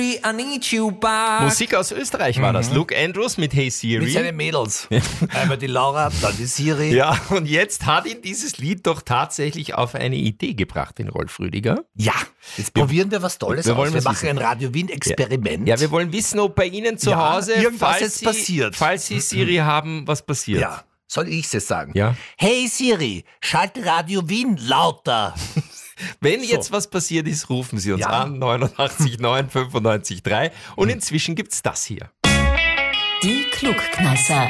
I need you back. Musik aus Österreich war das. Luke Andrews mit Hey Siri. Mit seinen Mädels. Einmal die Laura, dann die Siri. Ja, und jetzt hat ihn dieses Lied doch tatsächlich auf eine Idee gebracht, den Rolf Rüdiger. Ja, jetzt probieren wir was Tolles wir wollen aus. Wir was machen wissen. ein Radio Wien-Experiment. Ja, wir wollen wissen, ob bei Ihnen zu Ja, Hause, irgendwas jetzt passiert. falls Sie Siri haben, was passiert. Ja. Soll ich es sagen? Ja. Hey Siri, schalte Radio Wien lauter. Wenn jetzt was passiert ist, rufen Sie uns Ja. an, 89 9 95 3. Und inzwischen gibt's das hier. Die Klugknasser.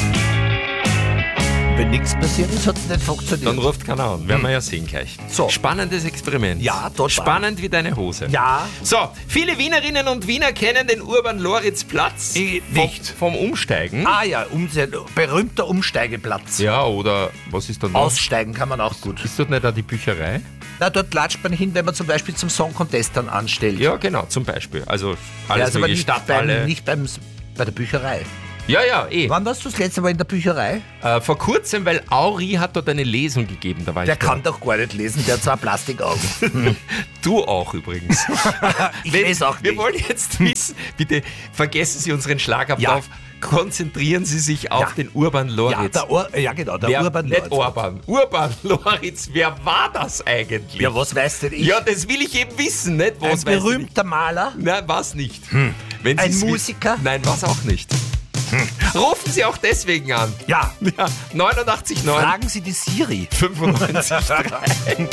Wenn nichts passiert ist, hat es nicht funktioniert. Dann ruft keiner an, werden wir ja sehen gleich. So. Spannendes Experiment. Ja, total. Spannend wie deine Hose. Ja. So, viele Wienerinnen und Wiener kennen den Urban-Loritz-Platz nicht. vom Umsteigen. Ah ja, berühmter Umsteigeplatz. Ja, oder was ist da noch? Aussteigen kann man auch gut. Ist dort nicht da die Bücherei? Na, dort klatscht man hin, wenn man zum Beispiel zum Song Contest dann anstellt. Ja, genau, zum Beispiel. Also alles also aber mögliche, nicht, Stadthalle. nicht bei der Bücherei. Ja, Wann warst du das letzte Mal in der Bücherei? Vor kurzem, weil Auri hat dort eine Lesung gegeben. Da war Der ich da. kann doch gar nicht lesen, der hat zwei Plastikaugen. Du auch übrigens. Ich lese auch Wir nicht. wollen jetzt wissen, bitte vergessen Sie unseren Schlagablauf. Konzentrieren Sie sich auf Ja. den Urban Ja, Loritz. der Urban Nicht Loritz. Urban. Urban Loritz. Wer war das eigentlich? Ja, was weiß denn ich? Ja, das will ich eben wissen, nicht? Ein Was weiß ich berühmter Maler? nicht. Nein, was nicht. Wenn Ein Sie's Musiker? Nein, was auch nicht. Rufen Sie auch deswegen an. Ja. Ja, 89,9 Fragen Sie die Siri. 95,3.